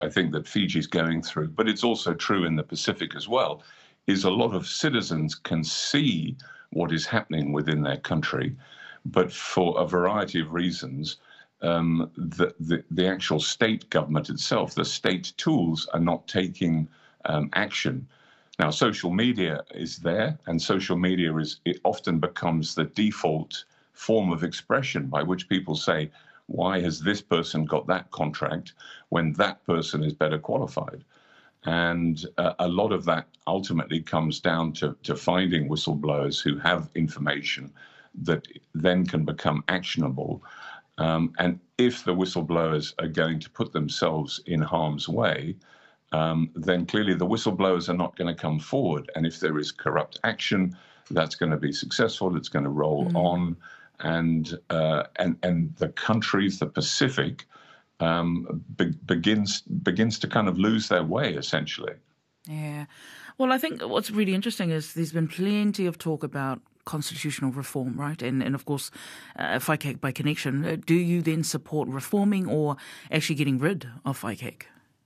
I think that Fiji's going through, but it's also true in the Pacific as well, is a lot of citizens can see what is happening within their country, but for a variety of reasons, the actual state government itself, the state tools, are not taking action. Now, social media is there, and social media it often becomes the default form of expression by which people say, why has this person got that contract when that person is better qualified? And a lot of that ultimately comes down to finding whistleblowers who have information that then can become actionable. And if the whistleblowers are going to put themselves in harm's way, then clearly the whistleblowers are not going to come forward. And if there is corrupt action, that's going to be successful. It's going to roll on. And the countries, the Pacific, begins to kind of lose their way, essentially. Yeah. Well, I think what's really interesting is there's been plenty of talk about constitutional reform, right? And of course, FICAC by connection. Do you then support reforming or actually getting rid of FICAC?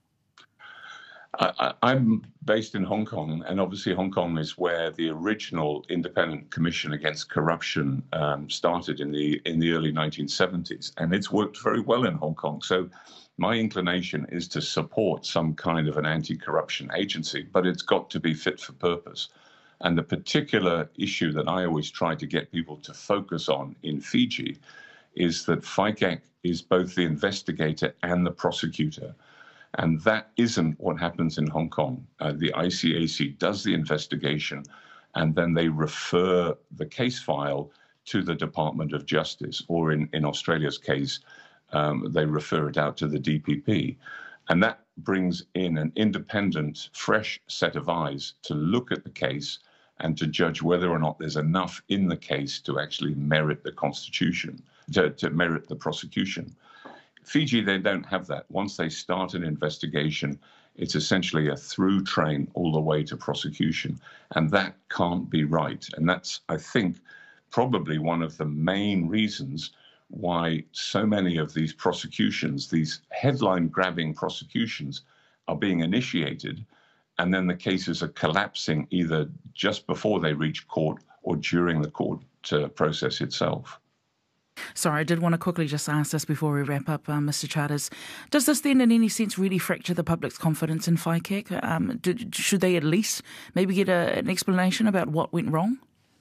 I'm based in Hong Kong, and obviously Hong Kong is where the original Independent Commission Against Corruption started in the early 1970s, and it's worked very well in Hong Kong. So my inclination is to support some kind of an anti-corruption agency, but it's got to be fit for purpose. And the particular issue that I always try to get people to focus on in Fiji is that FICAC is both the investigator and the prosecutor. And that isn't what happens in Hong Kong. The ICAC does the investigation, and then they refer the case file to the Department of Justice, or in Australia's case, they refer it out to the DPP. And that brings in an independent, fresh set of eyes to look at the case and to judge whether or not there's enough in the case to actually merit the Constitution, to merit the prosecution. Fiji, they don't have that. Once they start an investigation, it's essentially a through train all the way to prosecution. And that can't be right. And that's, I think, probably one of the main reasons why so many of these prosecutions, these headline-grabbing prosecutions, are being initiated, and then the cases are collapsing either just before they reach court or during the court process itself. Sorry, I did want to quickly just ask this before we wrap up, Mr. Charters. Does this then in any sense really fracture the public's confidence in FICAC? Should they at least maybe get an explanation about what went wrong?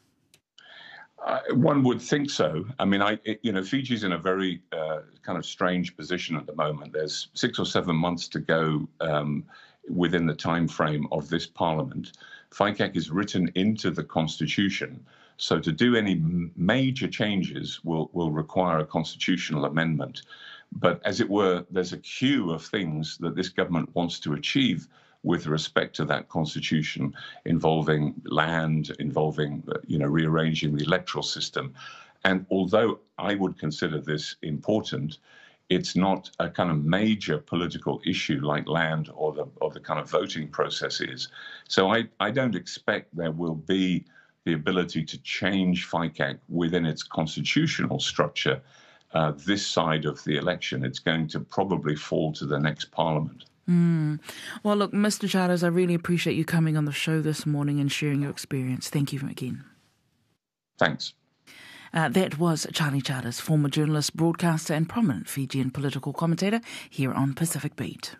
One would think so. I mean, Fiji's in a very kind of strange position at the moment. There's 6 or 7 months to go within the time frame of this parliament. FICAC is written into the Constitution. So to do any major changes will require a constitutional amendment. But as it were, there's a queue of things that this government wants to achieve with respect to that constitution, involving land, involving rearranging the electoral system. And although I would consider this important, it's not a kind of major political issue like land or the kind of voting process is. So I don't expect there will be the ability to change FICAC within its constitutional structure this side of the election. It's going to probably fall to the next parliament. Well, look, Mr. Charters, I really appreciate you coming on the show this morning and sharing your experience. Thank you again. Thanks. That was Charlie Charters, former journalist, broadcaster and prominent Fijian political commentator here on Pacific Beat.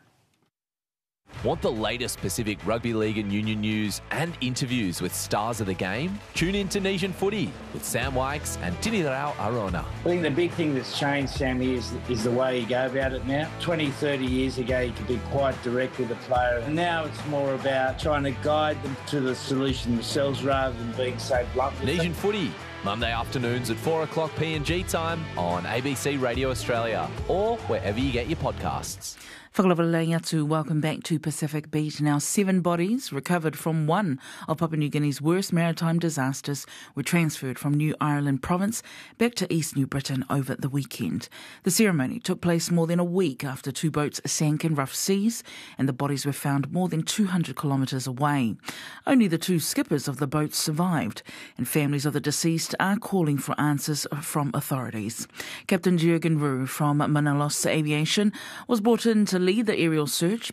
Want the latest Pacific Rugby League and Union news and interviews with stars of the game? Tune in to Nation Footy with Sam Wykes and Tinirao Arona. I think the big thing that's changed, Sammy, is the way you go about it now. 20, 30 years ago, you could be quite direct with a player. And now it's more about trying to guide them to the solution themselves rather than being so blunt. Nation Footy, Monday afternoons at 4 o'clock PNG time on ABC Radio Australia or wherever you get your podcasts. Whakalawalainga atu, welcome back to Pacific Beat. Now, 7 bodies recovered from one of Papua New Guinea's worst maritime disasters were transferred from New Ireland province back to East New Britain over the weekend. The ceremony took place more than a week after 2 boats sank in rough seas and the bodies were found more than 200 kilometres away. Only the 2 skippers of the boats survived, and families of the deceased are calling for answers from authorities. Captain Jürgen Roux from Manalos Aviation was brought in to lead the aerial search,